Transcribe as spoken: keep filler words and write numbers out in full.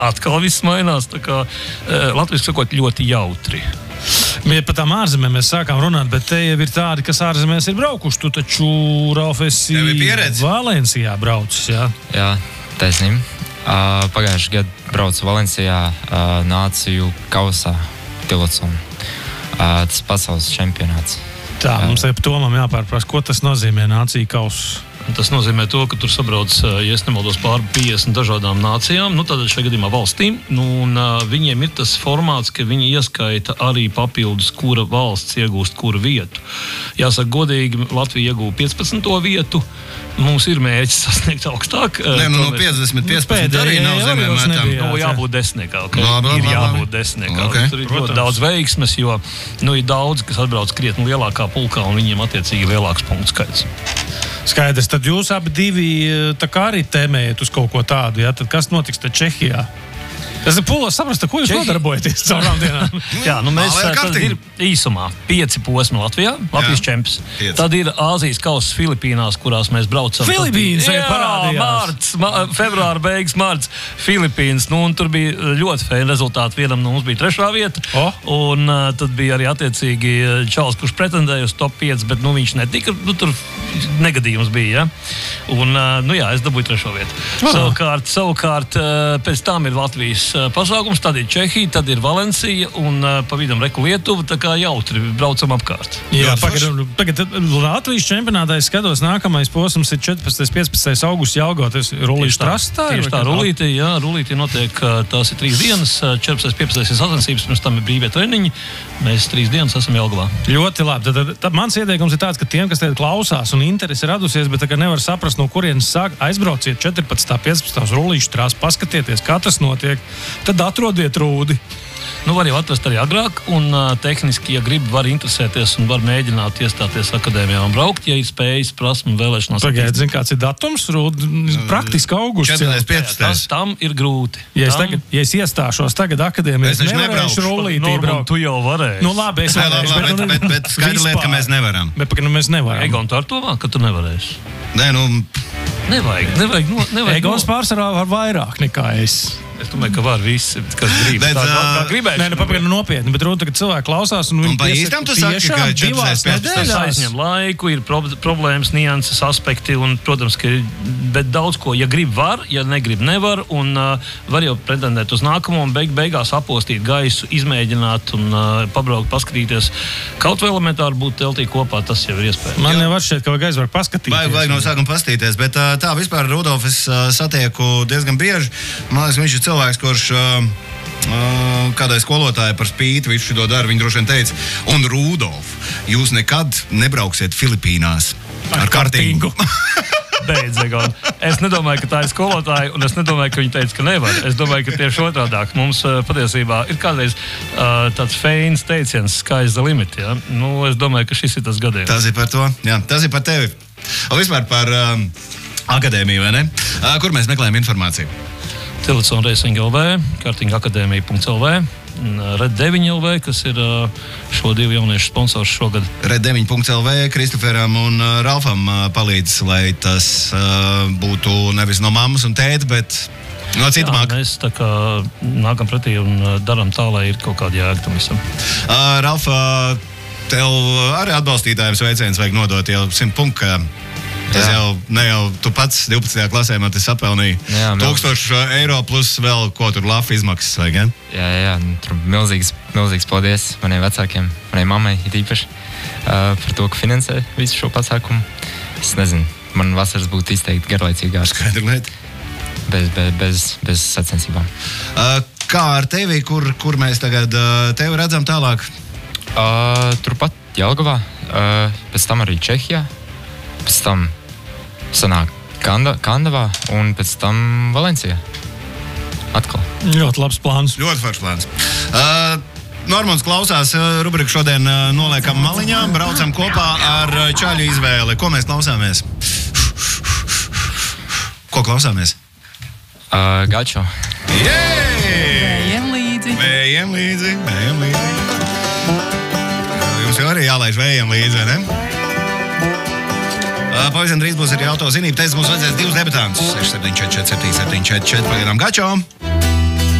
atkal viss mainās, tā kā latviski sakot ļoti jautri. Ja par tām ārzemēm mēs sākām runāt, bet te jau ir tādi, kas ārzemēs ir braukuši. Tu taču, Ralf, esi Valencijā braucis, jā? Jā, taisnība. Uh, pagājuši gadu braucu Valencijā uh, nāciju kausā Tiloconu. Uh, tas pasaules čempionāts. Tā, mums ir Tomam jāpārprasa, ko tas nozīmē nāciju kauss? Tas nozīmē to, ka tur sabrauc, ja es nemaldos, pāri piecdesmit dažādām nācijām, nu tātad šajā gadījumā valstīm, nu, un uh, viņiem ir tas formāts, ka viņi ieskaita arī papildus, kura valsts iegūst kura vietu. Jāsaka godīgi, Latvija iegūja piecpadsmito vietu, mums ir mērķis sasniegt augstāk. Nē, nu, no piecdesmit piecpadsmit arī nav zemē metam. Nu, jābūt desmitniekā, okay? Labi, ir labi, jābūt desmitniekā. Okay. Tur ir ļoti daudz veiksmes, jo nu, ir daudz, kas atbrauc krietni lielākā pulkā, un viņiem attiecīgi lielāks punktu skaits. Skaidrs, tad jūs abi divi tā kā arī tēmējat uz kaut ko tādu, ja? Tad kas notiks te Čehijā? Es pūlos saprast, ko jūs Čehi... nodarbojaties caurām dienām. Jā, nu mēs tad ir īsumā pieci posmi Latvijā, Latvijas čemps. Tad ir Āzijas kauss Filipīnās, kurās mēs braucam. Filipīnas jā, parādījās. Mārts, ma, februāra beigas, mārts, Filipīnas. Nu, un tur bija ļoti feini rezultāti. Vienam no mums bija trešā vieta. Oh. Un uh, tad bija arī attiecīgi čalis, kurš pretendēja uz top pieci, bet nu, viņš netika, nu, tur negadījums bija, ja? Un, uh, nu jā, es dabūju trešo vietu. Oh. Savukārt, savukārt uh, pēc tam ir Latvijas pasākums, tad ir Čehija, tad ir Valencija un uh, pa vidam Reku Lietuva, tā kā jautri braucam apkārt. Jā, pagad, tagad Latvijas čempionātā es skatos, nākamais posms ir četrpadsmitais piecpadsmitais augusts Jelgavas Rullīšu trastā. Tieši tā, Rullītī, jā, Rullītī notiek, tās ir trīs dienas, četrpadsmitais piecpadsmitais ir sacensības, pirms tam ir brīvie treniņi, mēs trīs dienas esam Jelgavā. Ļoti labi, tad, tad, tad mans ieteikums ir tāds, ka tiem, kas tagad klausās un interesi radusies, bet tagad nevar saprast, no kurienes sāk, aizbrauciet četrpadsmitā piecpadsmitā uz Rullīšu trastu, paskatieties, kā tas notiek. Tad atrodiet Rūdi. Nu, var jau atrast arī agrāk, un uh, tehniski, ja grib, var interesēties un var mēģināt iestāties akadēmijā un braukt, ja ir spējas, prasme un vēlēšanās. Pagaidiet, zin, kāds ir datums, Rūdi? Praktiski augusts. četrpadsmitais piecpadsmitais. Tam ir grūti. Ja es, tam... tagad, ja es iestāšos tagad akadēmijā, es nevarēšu Rullītī braukt. Tu jau varēsi. Nu, labi, es varēšu. Bet, bet, bet, bet skaidra lieta, ka mēs nevaram. Bet, nu, mēs nevaram. Egon, tu ar to vāk, ka tu nevarēsi? Nē, nu... Nevajag, nevajag. No, nevajag Egons no... pārsvarā var vairāk nekā es. Es domāju, ka var visi, kas grib. Bet, tā, tā, tā gribēšu. Nē, nu, papagaidi nopietni, bet runa tagad cilvēki klausās un viņi pa īstam tu saki, ka divās četrpadsmitais aizņem laiku, ir pro, problēmas, nianses, aspekti un, protams, ka bet daudz ko, ja grib, var, ja negrib, nevar un uh, var jau pretendēt uz nākamo un beig, beigās apostīt gaisu, izmēģināt un uh, pabraukt, paskatīties. Kaut vai elementāri būt teltī kopā, tas jau ir iespējams. Man jau var šķiet, ka vajag aizvar paskatīties. Vajag, vajag no sākuma paskatīties, bet uh, tā vispār Rudolf es uh, satieku diezgan bieži. Man liekas, viņš ir cilvēks, kurš uh, uh, kādai skolotāji par spīti visu šo dara, viņi droši vien teica, un Rudolf, jūs nekad nebrauksiet Filipīnās ar, ar kartingu. Beidz, Egon. Es nedomāju, ka tā ir skolotāja, un es nedomāju, ka viņi teica, ka nevar. Es domāju, ka tieši otrādāk. Mums uh, patiesībā ir kādreiz uh, tāds feins teiciens, sky's the limit. Ja? Nu, es domāju, ka šis ir tas gadījums. Tas ir par to, jā, tas ir par tevi. Un vispār par um, akadēmiju, vai ne? Uh, kur mēs meklējam informāciju? Tilocon Racing L V, karting akadēmija punkt L V, Red deviņi L V, kas ir šo divu jauniešu sponsors šogad. Red deviņi punkt L V Kristoferam un Ralfam palīdz, lai tas uh, būtu nevis no mammas un tēta, bet no cita māka. Mēs tā kā nākam pretī un daram tā, lai ir kaut kāda jēga tam visam. Uh, Ralfa, tev arī atbalstītājiem sveiciens vajag nodot jau simt punktu, ka tas jā. jau, ne jau tu pats divpadsmitajā klasē man tas sapelnīja tūkstošu eiro plus vēl ko tur lafa izmaksas, vai gan? Jā, jā, jā, tur milzīgs, milzīgs paldies maniem vecākiem, manai mammai it īpaši uh, par to, ka finansē visu šo pasākumu. Es nezinu, man vasaras būtu izteikti garlaicīgāks. Skaidra lieta. Bez, bez, bez, bez sacensībām. Uh, kā ar tevi, kur, kur mēs tagad uh, tevi redzam tālāk? Uh, turpat Jelgavā, uh, pēc tam arī Čehijā, pēc tam sanāk Kanda, Kandavā un pēc tam Valencijā. Atkal. Ļoti labs plāns. Ļoti foršs plāns. Uh, Normons klausās, uh, rubriku šodien uh, noliekam maliņā, braucam kopā ar uh, čaļu izvēli. Ko mēs klausāmies? Ko klausāmies? Uh, Gačo. Vējiem līdzi. Vējiem līdzi. Vējiem līdzi. Jums jau arī jālaiž vējiem līdzi, ne? Pavisam drīz būs arī auto zinība. Teicis, mums vajadzēs divus debutantus. seši septiņi četri četri septiņi septiņi četri četri. Pagaidām Gačo!